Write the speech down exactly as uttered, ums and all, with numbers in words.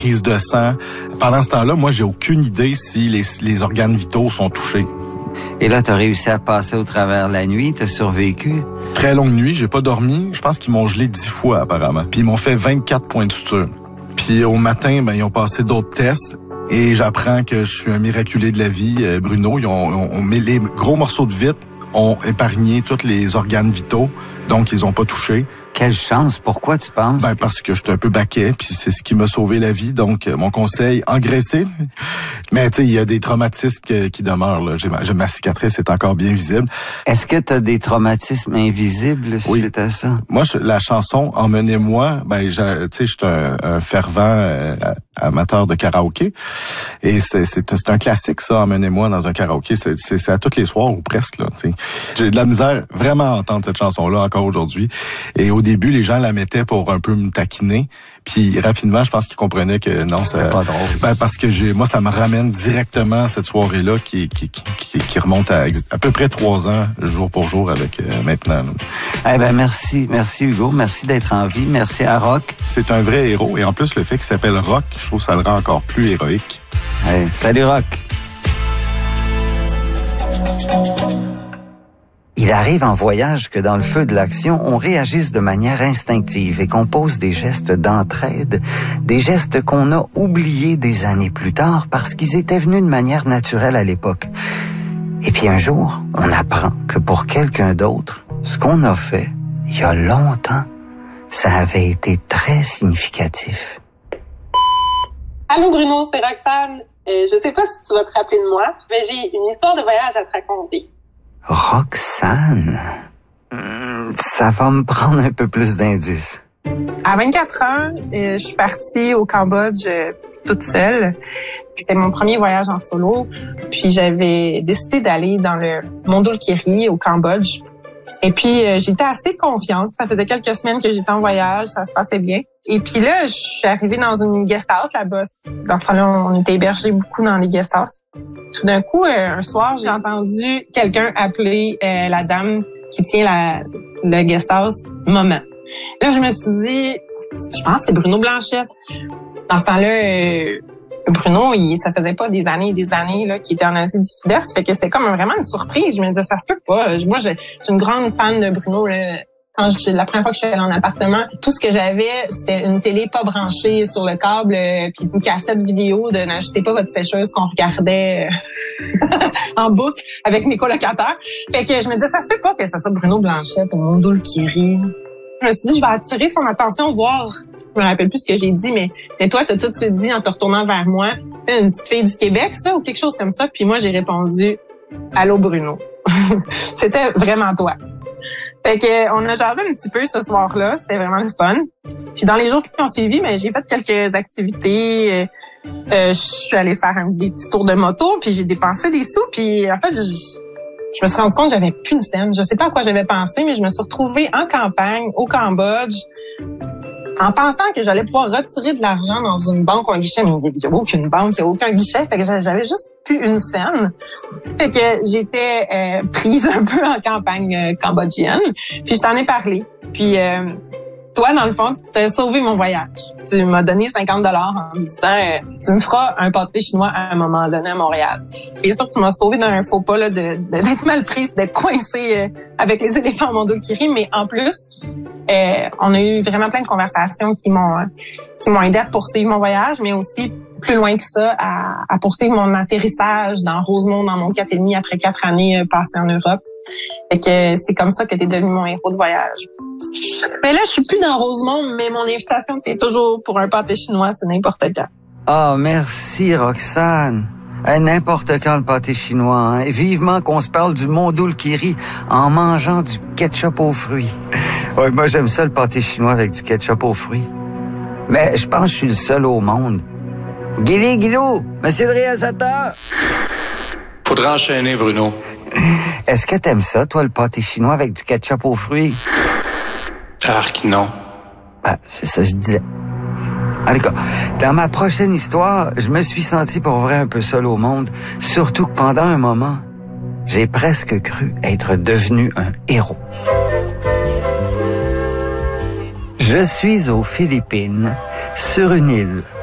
prise de sang. Pendant ce temps-là, moi, j'ai aucune idée si les, les organes vitaux sont touchés. Et là, t'as réussi à passer au travers la nuit, t'as survécu? Très longue nuit, j'ai pas dormi. Je pense qu'ils m'ont gelé dix fois, apparemment. Puis ils m'ont fait vingt-quatre points de suture. Puis au matin, ben, ils ont passé d'autres tests. Et j'apprends que je suis un miraculé de la vie, euh, Bruno. Ils ont, on, on met les gros morceaux de vitre, ont épargné tous les organes vitaux, donc ils ont pas touché. Quelle chance! Pourquoi tu penses? Ben parce que j'étais un peu baquet, puis c'est ce qui m'a sauvé la vie. Donc euh, mon conseil, engraisser. Mais tu sais, il y a des traumatismes que, qui demeurent. Là. J'ai, ma, j'ai ma cicatrice est encore bien visible. Est-ce que tu as des traumatismes invisibles oui. suite à ça? Moi, je, la chanson Emmenez-moi, ben tu sais, je suis un, un fervent euh, amateur de karaoké, et c'est, c'est, c'est un classique ça, Emmenez-moi dans un karaoké. C'est, c'est, c'est à tous les soirs ou presque là. T'sais. J'ai de la misère vraiment à entendre cette chanson-là encore aujourd'hui. Et au début, les gens la mettaient pour un peu me taquiner. Puis rapidement, je pense qu'ils comprenaient que non, ça. C'est pas drôle. Ben parce que j'ai, moi, ça me ramène directement à cette soirée-là qui qui qui, qui remonte à à peu près trois ans, jour pour jour, avec euh, maintenant. Eh ben merci, merci Hugo, merci d'être en vie, merci à Rock. C'est un vrai héros, et en plus le fait qu'il s'appelle Rock, je trouve que ça le rend encore plus héroïque. Hey, salut Rock. Il arrive en voyage que dans le feu de l'action, on réagisse de manière instinctive et qu'on pose des gestes d'entraide, des gestes qu'on a oubliés des années plus tard parce qu'ils étaient venus de manière naturelle à l'époque. Et puis un jour, on apprend que pour quelqu'un d'autre, ce qu'on a fait, il y a longtemps, ça avait été très significatif. Allô Bruno, c'est Roxane. Euh, je sais pas si tu vas te rappeler de moi, mais j'ai une histoire de voyage à te raconter. Roxane? Ça va me prendre un peu plus d'indices. À vingt-quatre ans, euh, je suis partie au Cambodge euh, toute seule. C'était mon premier voyage en solo. Puis j'avais décidé d'aller dans le Mondulkiri au Cambodge. Et puis euh, j'étais assez confiante. Ça faisait quelques semaines que j'étais en voyage, ça se passait bien. Et puis là, je suis arrivée dans une guest house là-bas. Dans ce temps-là, on était hébergés beaucoup dans les guest houses. Tout d'un coup, euh, un soir, j'ai entendu quelqu'un appeler euh, la dame qui tient la le guest house maman. Là, je me suis dit, je pense que c'est Bruno Blanchette. Dans ce temps-là, euh, Bruno, il, ça faisait pas des années et des années là qu'il était en Asie du Sud-Est. Fait que c'était comme vraiment une surprise. Je me disais, ça se peut pas. Moi, je, je suis une grande fan de Bruno. Là. Quand je, la première fois que je suis allée en appartement, tout ce que j'avais, c'était une télé pas branchée sur le câble, euh, puis une cassette vidéo de N'ajoutez pas votre sécheuse qu'on regardait euh, en boucle avec mes colocataires. Fait que je me disais, ça se peut pas que ce soit Bruno Blanchette au Mondulkiri. Je me suis dit, je vais attirer son attention, voir. Je me rappelle plus ce que j'ai dit, mais, mais toi, t'as tout de suite dit en te retournant vers moi, t'es une petite fille du Québec, ça, ou quelque chose comme ça. Puis moi, j'ai répondu, allô Bruno. C'était vraiment toi. Fait que on a jasé un petit peu ce soir-là, c'était vraiment le fun. Puis dans les jours qui ont suivi, mais j'ai fait quelques activités. Euh, je suis allée faire un, des petits tours de moto, puis j'ai dépensé des sous. Puis en fait, je, je me suis rendu compte que j'avais plus de scène. Je sais pas à quoi j'avais pensé, mais je me suis retrouvée en campagne, au Cambodge, en pensant que j'allais pouvoir retirer de l'argent dans une banque ou un guichet. Mais il n'y a aucune banque, il n'y a aucun guichet. Fait que j'avais juste plus une scène. Fait que j'étais euh, prise un peu en campagne euh, cambodgienne. Puis je t'en ai parlé. Puis euh, toi, dans le fond, tu as sauvé mon voyage. Tu m'as donné cinquante dollars en me disant euh, tu me feras un pâté chinois à un moment donné à Montréal. Bien sûr, tu m'as sauvé d'un faux pas là, de, de, d'être mal prise, d'être coincée euh, avec les éléphants à Mondulkiri. Mais en plus, euh, on a eu vraiment plein de conversations qui m'ont euh, qui m'ont aidé à poursuivre mon voyage, mais aussi plus loin que ça, à, à poursuivre mon atterrissage dans Rosemont, dans mon quatre et demi après quatre années euh, passées en Europe. Fait que c'est comme ça que t'es devenu mon héros de voyage. Mais là, je suis plus dans Rosemont, mais mon invitation, c'est toujours pour un pâté chinois, c'est n'importe quand. Ah, oh, merci Roxane. À n'importe quand le pâté chinois, hein? Et vivement qu'on se parle du Mondulkiri en mangeant du ketchup aux fruits. Ouais, moi j'aime ça le pâté chinois avec du ketchup aux fruits. Mais je pense que je suis le seul au monde. Guili, Guilou, monsieur le réalisateur. Faudra enchaîner, Bruno. Est-ce que t'aimes ça, toi, le pâté chinois avec du ketchup aux fruits? Arc, non. Ah, c'est ça que je disais. En tout cas, dans ma prochaine histoire, je me suis senti pour vrai un peu seul au monde, surtout que pendant un moment, j'ai presque cru être devenu un héros. Je suis aux Philippines, sur une île,